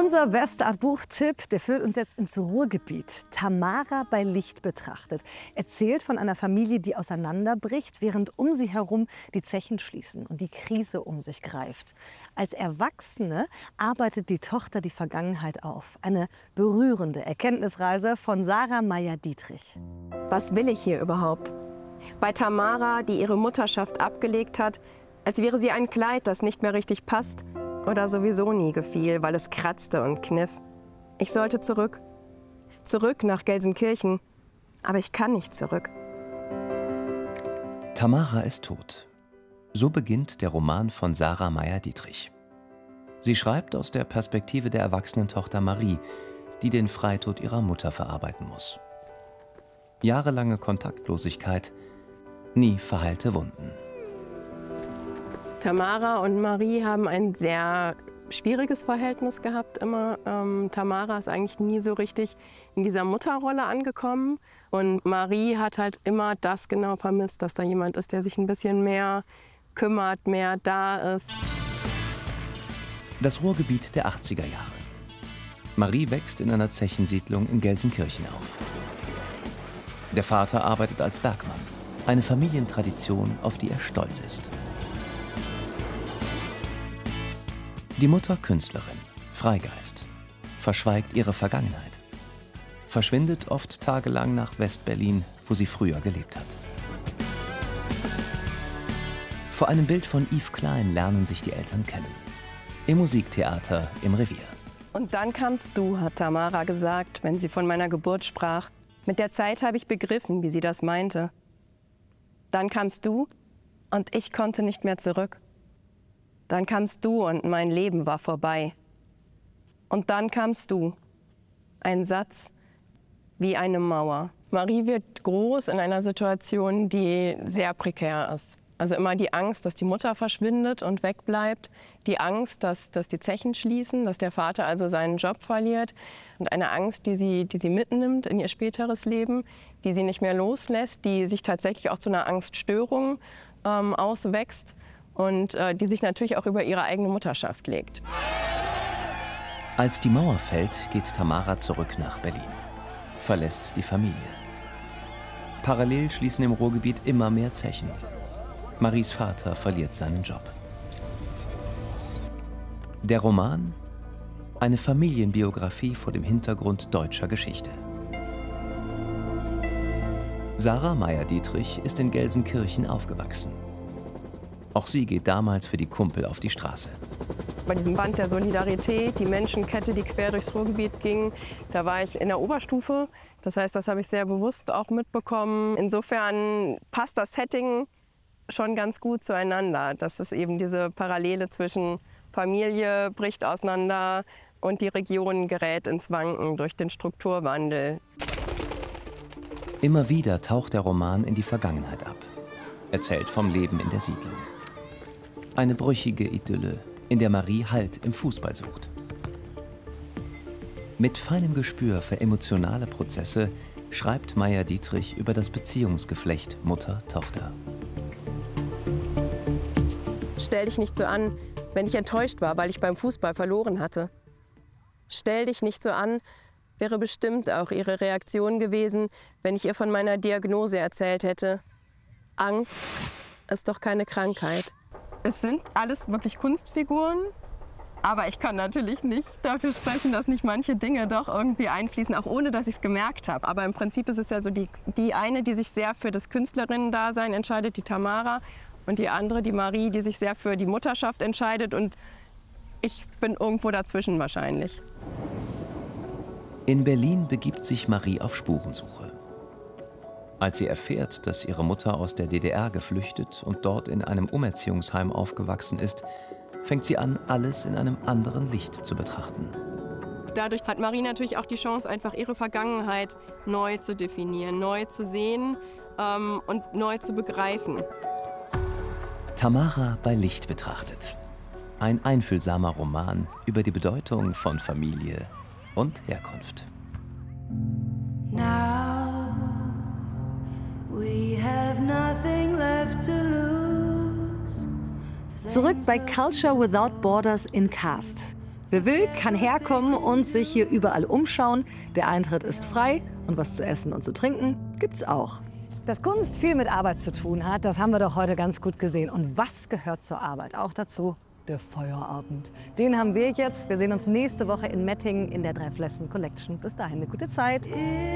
Unser Westart-Buchtipp, der führt uns jetzt ins Ruhrgebiet. Tamara bei Licht betrachtet. Erzählt von einer Familie, die auseinanderbricht, während um sie herum die Zechen schließen und die Krise um sich greift. Als Erwachsene arbeitet die Tochter die Vergangenheit auf. Eine berührende Erkenntnisreise von Sarah Meier-Dietrich. Was will ich hier überhaupt? Bei Tamara, die ihre Mutterschaft abgelegt hat, als wäre sie ein Kleid, das nicht mehr richtig passt oder sowieso nie gefiel, weil es kratzte und kniff. Ich sollte zurück. Zurück nach Gelsenkirchen. Aber ich kann nicht zurück. Tamara ist tot. So beginnt der Roman von Sarah Meier-Dietrich. Sie schreibt aus der Perspektive der erwachsenen Tochter Marie, die den Freitod ihrer Mutter verarbeiten muss. Jahrelange Kontaktlosigkeit, nie verheilte Wunden. Tamara und Marie haben ein sehr schwieriges Verhältnis gehabt immer. Tamara ist eigentlich nie so richtig in dieser Mutterrolle angekommen. Und Marie hat halt immer das genau vermisst, dass da jemand ist, der sich ein bisschen mehr kümmert, mehr da ist. Das Ruhrgebiet der 80er Jahre. Marie wächst in einer Zechensiedlung in Gelsenkirchen auf. Der Vater arbeitet als Bergmann. Eine Familientradition, auf die er stolz ist. Die Mutter Künstlerin, Freigeist, verschweigt ihre Vergangenheit. Verschwindet oft tagelang nach West-Berlin, wo sie früher gelebt hat. Vor einem Bild von Yves Klein lernen sich die Eltern kennen. Im Musiktheater im Revier. Und dann kamst du, hat Tamara gesagt, wenn sie von meiner Geburt sprach. Mit der Zeit habe ich begriffen, wie sie das meinte. Dann kamst du und ich konnte nicht mehr zurück. Dann kamst du und mein Leben war vorbei. Und dann kamst du. Ein Satz wie eine Mauer. Marie wird groß in einer Situation, die sehr prekär ist. Also immer die Angst, dass die Mutter verschwindet und wegbleibt. Die Angst, dass die Zechen schließen, dass der Vater also seinen Job verliert. Und eine Angst, die sie mitnimmt in ihr späteres Leben, die sie nicht mehr loslässt, die sich tatsächlich auch zu einer Angststörung auswächst. Und die sich natürlich auch über ihre eigene Mutterschaft legt. Als die Mauer fällt, geht Tamara zurück nach Berlin, verlässt die Familie. Parallel schließen im Ruhrgebiet immer mehr Zechen. Maries Vater verliert seinen Job. Der Roman? Eine Familienbiografie vor dem Hintergrund deutscher Geschichte. Sarah Meier-Dietrich ist in Gelsenkirchen aufgewachsen. Auch sie geht damals für die Kumpel auf die Straße. Bei diesem Band der Solidarität, die Menschenkette, die quer durchs Ruhrgebiet ging, da war ich in der Oberstufe. Das heißt, das habe ich sehr bewusst auch mitbekommen. Insofern passt das Setting schon ganz gut zueinander. Das ist eben diese Parallele zwischen Familie bricht auseinander und die Region gerät ins Wanken durch den Strukturwandel. Immer wieder taucht der Roman in die Vergangenheit ab. Erzählt vom Leben in der Siedlung. Eine brüchige Idylle, in der Marie Halt im Fußball sucht. Mit feinem Gespür für emotionale Prozesse schreibt Meier-Dietrich über das Beziehungsgeflecht Mutter-Tochter. Stell dich nicht so an, wenn ich enttäuscht war, weil ich beim Fußball verloren hatte. Stell dich nicht so an, wäre bestimmt auch ihre Reaktion gewesen, wenn ich ihr von meiner Diagnose erzählt hätte. Angst ist doch keine Krankheit. Es sind alles wirklich Kunstfiguren, aber ich kann natürlich nicht dafür sprechen, dass nicht manche Dinge doch irgendwie einfließen, auch ohne, dass ich es gemerkt habe. Aber im Prinzip ist es ja so die eine, die sich sehr für das Künstlerinnen-Dasein entscheidet, die Tamara, und die andere, die Marie, die sich sehr für die Mutterschaft entscheidet. Und ich bin irgendwo dazwischen wahrscheinlich. In Berlin begibt sich Marie auf Spurensuche. Als sie erfährt, dass ihre Mutter aus der DDR geflüchtet und dort in einem Umerziehungsheim aufgewachsen ist, fängt sie an, alles in einem anderen Licht zu betrachten. Dadurch hat Marie natürlich auch die Chance, einfach ihre Vergangenheit neu zu definieren, neu zu sehen und neu zu begreifen. Tamara bei Licht betrachtet. Ein einfühlsamer Roman über die Bedeutung von Familie und Herkunft. Now we have nothing left to lose. Zurück bei Culture Without Borders in Cast. Wer will, kann herkommen und sich hier überall umschauen. Der Eintritt ist frei und was zu essen und zu trinken gibt's auch. Dass Kunst viel mit Arbeit zu tun hat, das haben wir doch heute ganz gut gesehen. Und was gehört zur Arbeit? Auch dazu der Feierabend. Den haben wir jetzt. Wir sehen uns nächste Woche in Mettingen in der Drei Flessen Collection. Bis dahin eine gute Zeit.